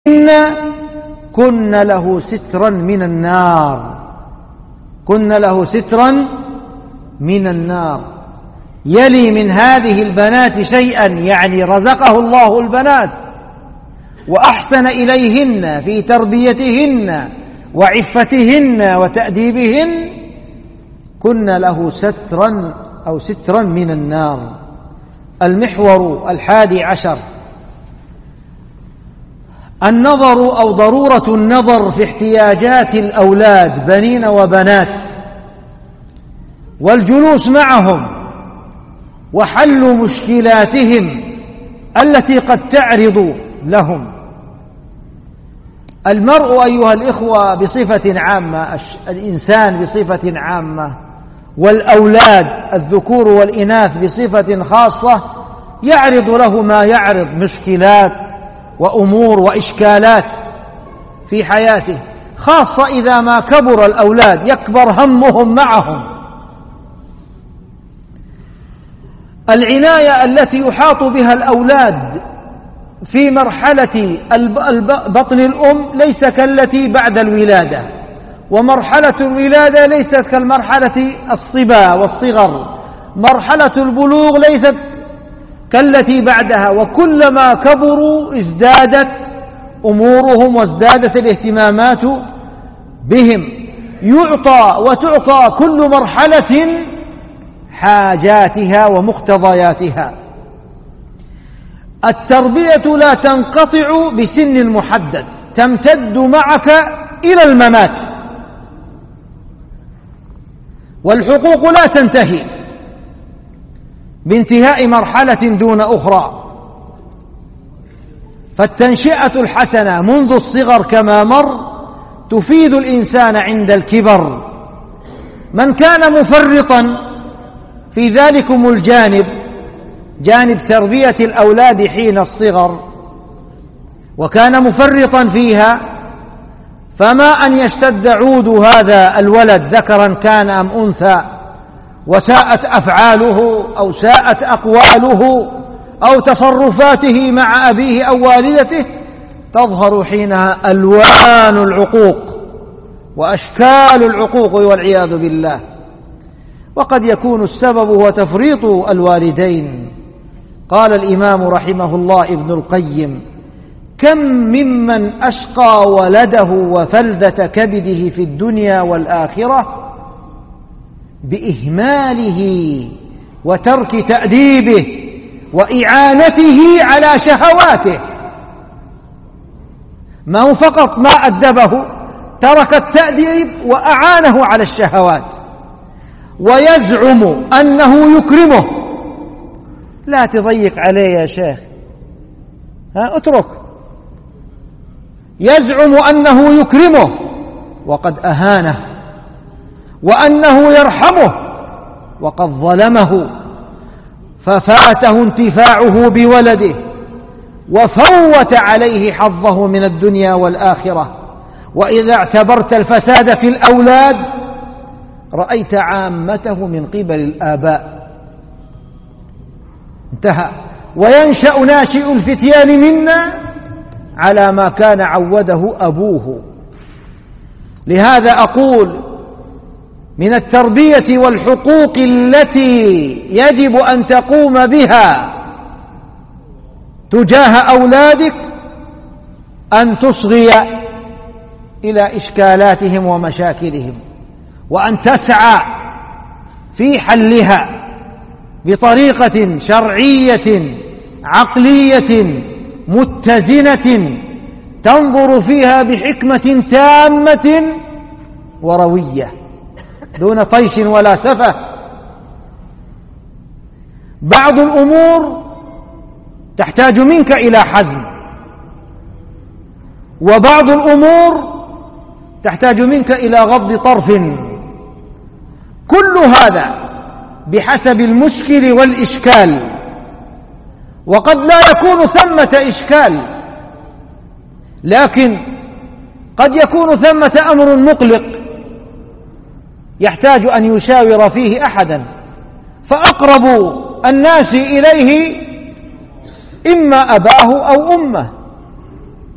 كن له سترا من النار، كن له سترا من النار. يلي من هذه البنات شيئا، يعني رزقه الله البنات وأحسن إليهن في تربيتهن وعفتهن وتأديبهن، كن له سترا أو سترا من النار. المحور 11 النظر أو ضرورة النظر في احتياجات الأولاد بنين وبنات، والجلوس معهم وحل مشكلاتهم التي قد تعرض لهم. المرء أيها الإخوة بصفة عامة، الإنسان بصفة عامة، والأولاد الذكور والإناث بصفة خاصة، يعرض له ما يعرض مشكلات وأمور وإشكالات في حياته، خاصة إذا ما كبر الأولاد يكبر همهم معهم. العناية التي يحاط بها الأولاد في مرحلة بطن الأم ليس كالتي بعد الولادة، ومرحلة الولادة ليست كالمرحلة الصبا والصغر، مرحلة البلوغ ليست كالتي بعدها، وكلما كبروا ازدادت أمورهم وازدادت الاهتمامات بهم. يعطى وتعطى كل مرحلة حاجاتها ومقتضياتها. التربية لا تنقطع بسن محدد، تمتد معك إلى الممات، والحقوق لا تنتهي بانتهاء مرحلة دون أخرى. فالتنشئة الحسنة منذ الصغر كما مر تفيد الإنسان عند الكبر. من كان مفرطا في ذلكم الجانب، جانب تربية الأولاد حين الصغر، وكان مفرطا فيها، فما أن يشتد عود هذا الولد ذكرا كان أم أنثى، وساءت أفعاله أو ساءت أقواله أو تصرفاته مع أبيه أو والدته، تظهر حينها ألوان العقوق وأشكال العقوق والعياذ بالله. وقد يكون السبب هو تفريط الوالدين. قال الإمام رحمه الله ابن القيم: كم ممن أشقى ولده وفلذة كبده في الدنيا والآخرة بإهماله وترك تأديبه وإعانته على شهواته. ما هو فقط ما أدبه، ترك التأديب وأعانه على الشهوات، ويزعم أنه يكرمه. لا تضيق عليه يا شيخ، اترك. يزعم أنه يكرمه وقد أهانه، وأنه يرحمه وقد ظلمه، ففاته انتفاعه بولده وفوت عليه حظه من الدنيا والآخرة. وإذا اعتبرت الفساد في الأولاد رأيت عامته من قبل الآباء. انتهى. وينشأ ناشئ الفتيان منا على ما كان عوده أبوه. لهذا أقول: من التربية والحقوق التي يجب أن تقوم بها تجاه أولادك أن تصغي إلى إشكالاتهم ومشاكلهم، وأن تسعى في حلها بطريقة شرعية عقلية متزنة تنظر فيها بحكمة تامة وروية دون طيش ولا سفه. بعض الأمور تحتاج منك إلى حزم، وبعض الأمور تحتاج منك إلى غض طرف. كل هذا بحسب المشكل والإشكال، وقد لا يكون ثمة إشكال، لكن قد يكون ثمة أمر مقلق يحتاج أن يشاور فيه أحدا، فأقرب الناس إليه إما أباه أو أمه،